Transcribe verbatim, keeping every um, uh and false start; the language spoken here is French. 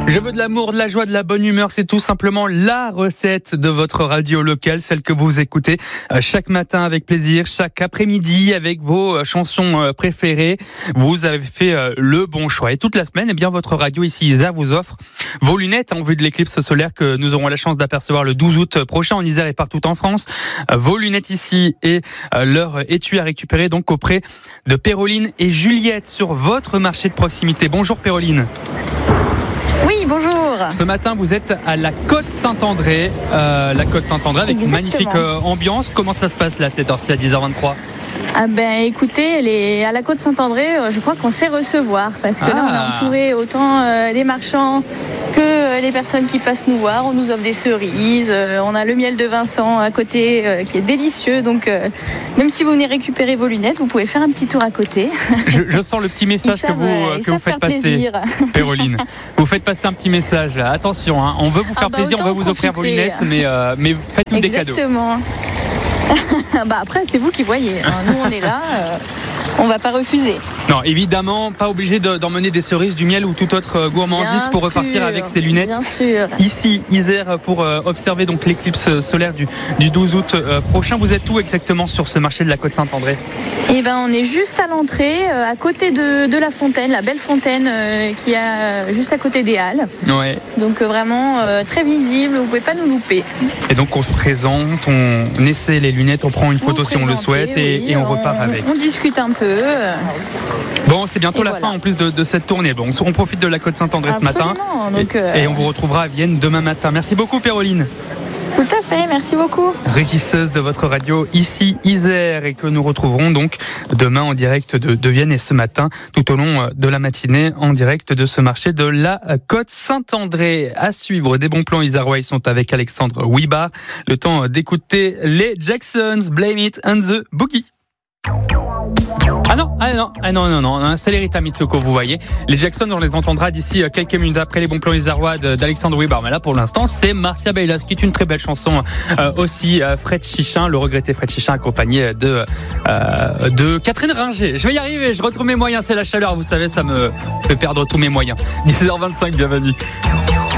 Je veux de l'amour, de la joie, de la bonne humeur. C'est tout simplement la recette de votre radio locale, celle que vous écoutez chaque matin avec plaisir, chaque après-midi avec vos chansons préférées. Vous avez fait le bon choix. Et toute la semaine, eh bien, votre radio ici Isère vous offre vos lunettes en vue de l'éclipse solaire que nous aurons la chance d'apercevoir le douze août prochain en Isère et partout en France. Vos lunettes ici et leur étui à récupérer donc auprès de Péroline et Juliette sur votre marché de proximité. Bonjour Péroline. Oui, bonjour. Ce matin, vous êtes à la Côte Saint-André, euh, la Côte Saint-André avec Exactement. une magnifique euh, ambiance. Comment ça se passe là, cette heure-ci à dix heures vingt-trois ? Ah ben écoutez, les, à la Côte Saint-André, je crois qu'on sait recevoir parce que Ah. là on est entouré autant euh, des marchands que euh, les personnes qui passent nous voir. On nous offre des cerises, euh, on a le miel de Vincent à côté euh, qui est délicieux. Donc euh, même si vous venez récupérer vos lunettes, vous pouvez faire un petit tour à côté. Je, je sens le petit message Ils que vous, savent, euh, ils que vous savent faites faire passer, plaisir. Péroline. Vous faites passer un petit message là. Attention, hein, on veut vous faire Ah bah, plaisir, on autant veut vous offrir vos profiter. lunettes, mais, euh, mais faites-nous des cadeaux. Exactement. Bah après c'est vous qui voyez. Hein. Nous on est là, euh, on va pas refuser. Non, évidemment, pas obligé de, d'emmener des cerises, du miel ou toute autre euh, gourmandise Bien pour repartir sûr, avec ses lunettes. Bien sûr. Ici, Isère, pour euh, observer donc l'éclipse solaire du, du douze août euh, prochain. Vous êtes où exactement sur ce marché de la Côte Saint-André ? Eh ben, on est juste à l'entrée, euh, à côté de, de la fontaine, la belle fontaine euh, qui est euh, juste à côté des Halles. Ouais. Donc euh, vraiment euh, très visible, vous pouvez pas nous louper. Et donc on se présente, on essaie les lunettes, on prend une photo Vous si on le présentez, souhaite et, oui, et on repart avec. On discute un peu. euh, Bon, c'est bientôt Et la voilà. fin en plus de, de cette tournée. Bon, on profite de la Côte Saint-André ce matin. Absolument, donc, et, euh, et on vous retrouvera à Vienne demain matin. Merci beaucoup Péroline. Tout à fait, merci beaucoup. Régisseuse de votre radio ici Isère et que nous retrouverons donc demain en direct de, de Vienne et ce matin tout au long de la matinée en direct de ce marché de la Côte Saint-André. À suivre, des bons plans isérois, ils sont avec Alexandre Wibar. Le temps d'écouter les Jacksons, Blame It and the Boogie. Ah non, ah non, ah non, non, non, c'est l'Erita Mitsuko, vous voyez. Les Jacksons, on les entendra d'ici quelques minutes après les bons plans isérois d'Alexandre Wibar. Mais là, pour l'instant, c'est Marcia Bailas, qui est une très belle chanson euh, aussi. Euh, Fred Chichin, le regretté Fred Chichin, accompagné de, euh, de Catherine Ringer. Je vais y arriver, je retrouve mes moyens, c'est la chaleur, vous savez, ça me fait perdre tous mes moyens. dix-sept heures vingt-cinq, bienvenue.